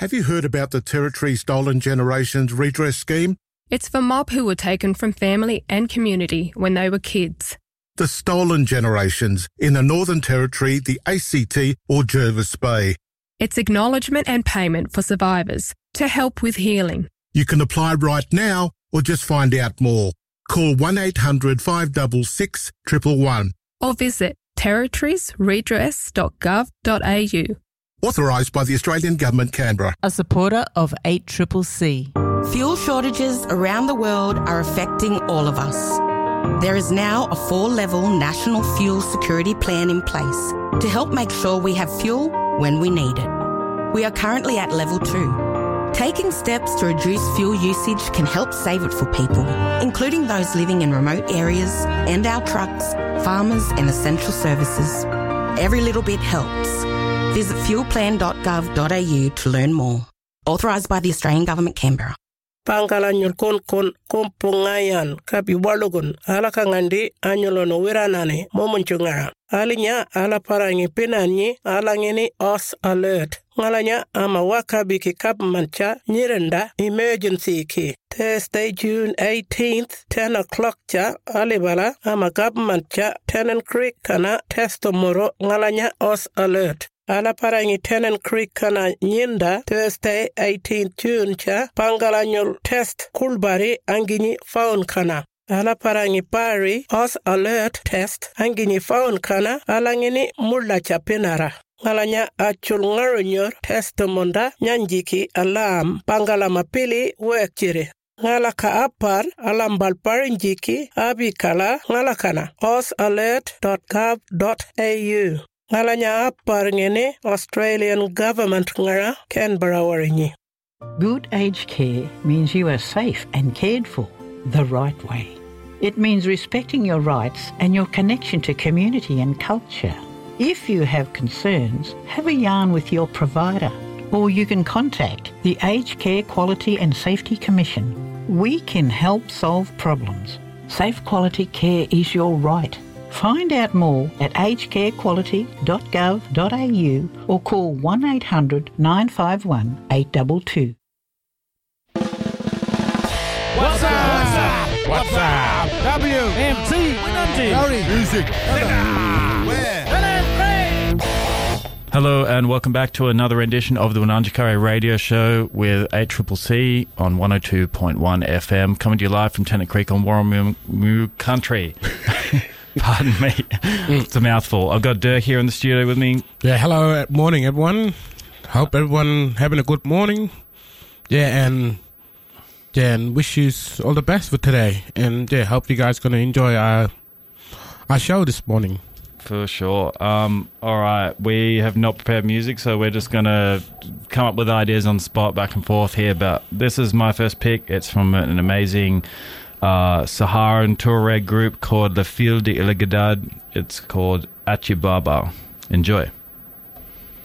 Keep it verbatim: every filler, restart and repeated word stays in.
Have you heard about the Territory Stolen Generations Redress Scheme? It's for mob who were taken from family and community when they were kids. The Stolen Generations in the Northern Territory, the A C T or Jervis Bay. It's acknowledgement and payment for survivors to help with healing. You can apply right now or just find out more. Call one eight hundred five six six, one one one. Or visit territories redress dot gov dot a u. Authorised by the Australian Government, Canberra. A supporter of eight C C C. Fuel shortages around the world are affecting all of us. There is now a four-level national fuel security plan in place to help make sure we have fuel when we need it. We are currently at level two. Taking steps to reduce fuel usage can help save it for people, including those living in remote areas and our trucks, farmers and essential services. Every little bit helps. Visit fuel plan dot gov dot a u to learn more. Authorised by the Australian Government, Canberra. Pangalan kon kon kompungayan kapi walugun ala kangandi anyolono wiranane momunchunga alinya ala parangi pinanyi ala ngeni os alert ngalanya ama wakabi ki kap mancha nyirenda emergency ki Thursday June eighteenth ten o'clock cha alibala ama kap mancha Tennant Creek kana testomoro ngalanya os alert ala parangi Tennant Creek kana nyinda Thursday eighteenth June cha pangalanyol test kulbari angini faun kana ala parangi pari os alert test angini faun kana ala ngini mulla cha pinara ngalanya achul ngaronyor test monda nyanjiki alam pangala mapili wekchire ngala ka apar alam balpar njiki abikala ngala kana os alert dot gov dot a u ngalanya apar ngene Australian Government ngara Canberra warinyi. Good aged care means you are safe and cared for the right way. It means respecting your rights and your connection to community and culture. If you have concerns, have a yarn with your provider, or you can contact the Aged Care Quality and Safety Commission. We can help solve problems. Safe quality care is your right. Find out more at aged care quality dot gov dot a u or call one eight hundred nine five one eight two two. What's up? What's up? What's up? W M C Winanji. Music. Hello and welcome back to another edition of the Winanji Radio Show with eight C C C on one oh two point one F M, coming to you live from Tennant Creek on Warramoo Country. Pardon me. It's a mouthful. I've got Dirk here in the studio with me. Yeah, hello, morning everyone. Hope everyone having a good morning. Yeah, and yeah, and wish you all the best for today. And yeah, hope you guys going to enjoy our our show this morning. For sure. Um, all right, we have not prepared music, so we're just going to come up with ideas on the spot back and forth here. But this is my first pick. It's from an amazing uh, Saharan Tuareg group called La Fille de Iligadad. It's called Achibaba. Enjoy.